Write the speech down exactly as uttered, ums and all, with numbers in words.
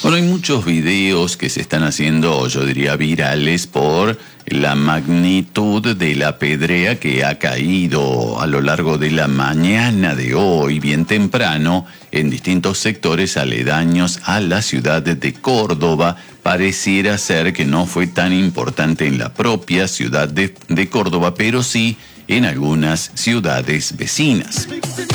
Bueno, hay muchos videos que se están haciendo, yo diría, virales por la magnitud de la pedrea que ha caído a lo largo de la mañana de hoy, bien temprano, en distintos sectores aledaños a la ciudad de Córdoba. Pareciera ser que no fue tan importante en la propia ciudad de, de Córdoba, pero sí en algunas ciudades vecinas.